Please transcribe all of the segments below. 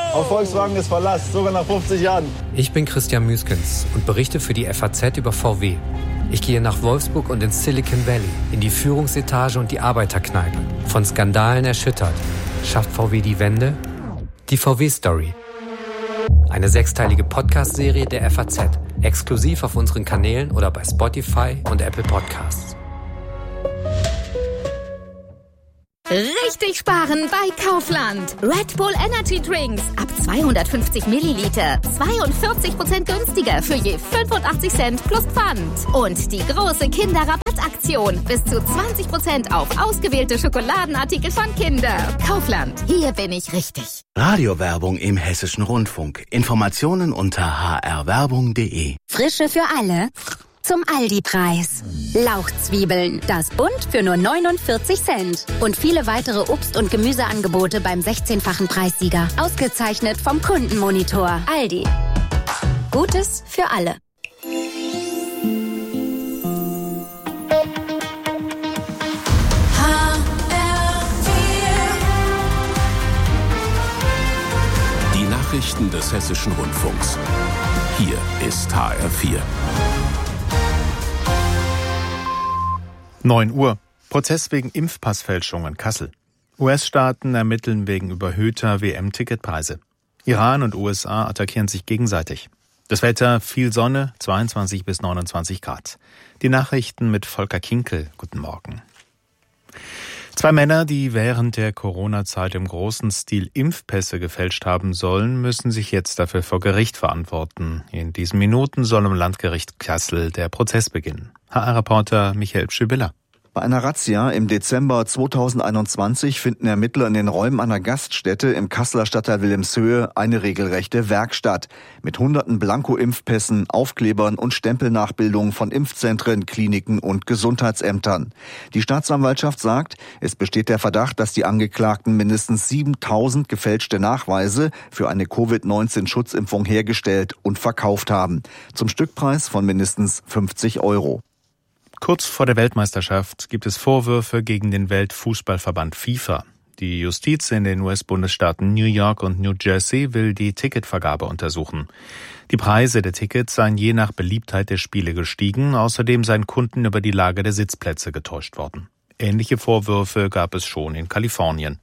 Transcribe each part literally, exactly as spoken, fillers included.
Auf Volkswagen ist Verlass, sogar nach fünfzig Jahren. Ich bin Christian Müskens und berichte für die F A Z über V W. Ich gehe nach Wolfsburg und ins Silicon Valley, in die Führungsetage und die Arbeiterkneipe. Von Skandalen erschüttert. Schafft V W die Wende? Die V W-Story. Eine sechsteilige Podcast-Serie der F A Z. Exklusiv auf unseren Kanälen oder bei Spotify und Apple Podcasts. Richtig sparen bei Kaufland. Red Bull Energy Drinks ab zweihundertfünfzig Milliliter. zweiundvierzig Prozent günstiger für je fünfundachtzig Cent plus Pfand. Und die große Kinderrabattaktion. Bis zu zwanzig Prozent auf ausgewählte Schokoladenartikel von Kinder. Kaufland. Hier bin ich richtig. Radiowerbung im Hessischen Rundfunk. Informationen unter h r werbung punkt d e. Frische für alle. Zum Aldi-Preis. Lauchzwiebeln, das Bund für nur neunundvierzig Cent. Und viele weitere Obst- und Gemüseangebote beim sechzehnfachen Preissieger. Ausgezeichnet vom Kundenmonitor. Aldi. Gutes für alle. Die Nachrichten des Hessischen Rundfunks. Hier ist H R vier. neun Uhr. Prozess wegen Impfpassfälschung in Kassel. U S-Staaten ermitteln wegen überhöhter W M-Ticketpreise. Iran und U S A attackieren sich gegenseitig. Das Wetter, viel Sonne, zweiundzwanzig bis neunundzwanzig Grad. Die Nachrichten mit Volker Kinkel. Guten Morgen. Zwei Männer, die während der Corona-Zeit im großen Stil Impfpässe gefälscht haben sollen, müssen sich jetzt dafür vor Gericht verantworten. In diesen Minuten soll im Landgericht Kassel der Prozess beginnen. H R-Reporter Michael Pschybilla. Bei einer Razzia im Dezember zweitausendeinundzwanzig finden Ermittler in den Räumen einer Gaststätte im Kasseler Stadtteil Wilhelmshöhe eine regelrechte Werkstatt mit hunderten Blanko-Impfpässen, Aufklebern und Stempelnachbildungen von Impfzentren, Kliniken und Gesundheitsämtern. Die Staatsanwaltschaft sagt, es besteht der Verdacht, dass die Angeklagten mindestens siebentausend gefälschte Nachweise für eine Covid neunzehn Schutzimpfung hergestellt und verkauft haben. Zum Stückpreis von mindestens fünfzig Euro. Kurz vor der Weltmeisterschaft gibt es Vorwürfe gegen den Weltfußballverband FIFA. Die Justiz in den U S-Bundesstaaten New York und New Jersey will die Ticketvergabe untersuchen. Die Preise der Tickets seien je nach Beliebtheit der Spiele gestiegen. Außerdem seien Kunden über die Lage der Sitzplätze getäuscht worden. Ähnliche Vorwürfe gab es schon in Kalifornien.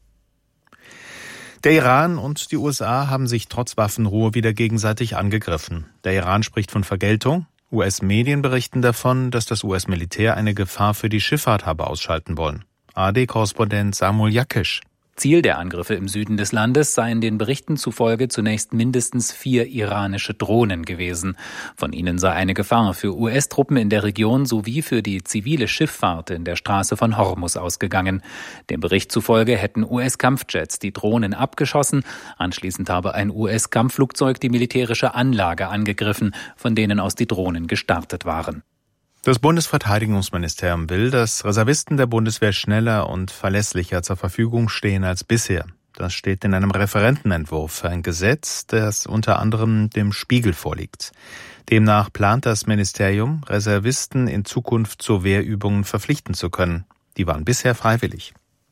Der Iran und die U S A haben sich trotz Waffenruhe wieder gegenseitig angegriffen. Der Iran spricht von Vergeltung. U S-Medien berichten davon, dass das U S-Militär eine Gefahr für die Schifffahrt habe ausschalten wollen. A R D-Korrespondent Samuel Yakish. Ziel der Angriffe im Süden des Landes seien den Berichten zufolge zunächst mindestens vier iranische Drohnen gewesen. Von ihnen sei eine Gefahr für U S-Truppen in der Region sowie für die zivile Schifffahrt in der Straße von Hormuz ausgegangen. Dem Bericht zufolge hätten U S-Kampfjets die Drohnen abgeschossen. Anschließend habe ein U S-Kampfflugzeug die militärische Anlage angegriffen, von denen aus die Drohnen gestartet waren. Das Bundesverteidigungsministerium will, dass Reservisten der Bundeswehr schneller und verlässlicher zur Verfügung stehen als bisher. Das steht in einem Referentenentwurf für ein Gesetz, das unter anderem dem Spiegel vorliegt. Demnach plant das Ministerium, Reservisten in Zukunft zu Wehrübungen verpflichten zu können. Die waren bisher freiwillig.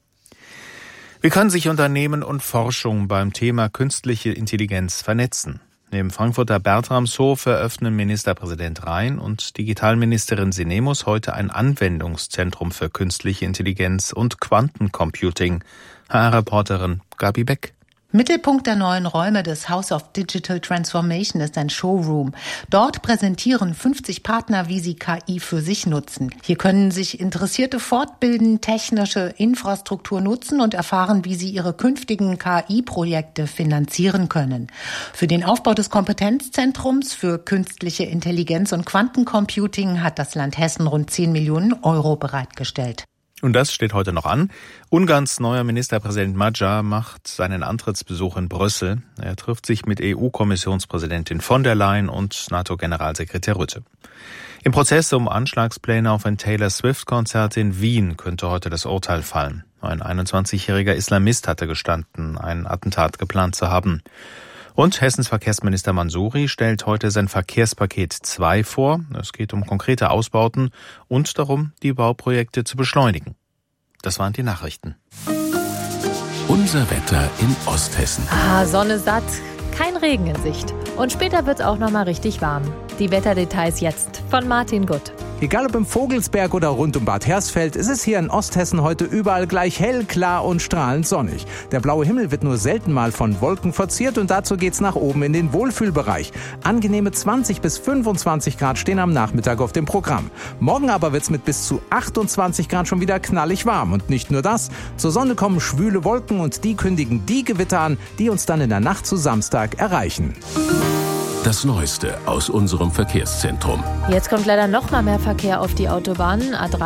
Wie können sich Unternehmen und Forschung beim Thema künstliche Intelligenz vernetzen? Im Frankfurter Bertramshof eröffnen Ministerpräsident Rhein und Digitalministerin Sinemus heute ein Anwendungszentrum für künstliche Intelligenz und Quantencomputing. H R-Reporterin Gabi Beck. Mittelpunkt der neuen Räume des House of Digital Transformation ist ein Showroom. Dort präsentieren fünfzig Partner, wie sie K I für sich nutzen. Hier können sich Interessierte fortbilden, technische Infrastruktur nutzen und erfahren, wie sie ihre künftigen K I-Projekte finanzieren können. Für den Aufbau des Kompetenzzentrums für künstliche Intelligenz und Quantencomputing hat das Land Hessen rund zehn Millionen Euro bereitgestellt. Und das steht heute noch an. Ungarns neuer Ministerpräsident Magyar macht seinen Antrittsbesuch in Brüssel. Er trifft sich mit E U-Kommissionspräsidentin von der Leyen und NATO-Generalsekretär Rutte. Im Prozess um Anschlagspläne auf ein Taylor Swift-Konzert in Wien könnte heute das Urteil fallen. Ein einundzwanzigjähriger Islamist hatte gestanden, ein Attentat geplant zu haben. Und Hessens Verkehrsminister Mansouri stellt heute sein Verkehrspaket zwei vor. Es geht um konkrete Ausbauten und darum, die Bauprojekte zu beschleunigen. Das waren die Nachrichten. Unser Unser Wetter in Osthessen. Ah, Sonne satt, kein Regen in Sicht. Und später wird es auch noch mal richtig warm. Die Wetterdetails jetzt von Martin Gutt. Egal ob im Vogelsberg oder rund um Bad Hersfeld, ist es hier in Osthessen heute überall gleich hell, klar und strahlend sonnig. Der blaue Himmel wird nur selten mal von Wolken verziert und dazu geht's nach oben in den Wohlfühlbereich. Angenehme zwanzig bis fünfundzwanzig Grad stehen am Nachmittag auf dem Programm. Morgen aber wird's mit bis zu achtundzwanzig Grad schon wieder knallig warm. Und nicht nur das, zur Sonne kommen schwüle Wolken und die kündigen die Gewitter an, die uns dann in der Nacht zu Samstag erreichen. Das Neueste aus unserem Verkehrszentrum. Jetzt kommt leider noch mal mehr Verkehr auf die Autobahnen. A drei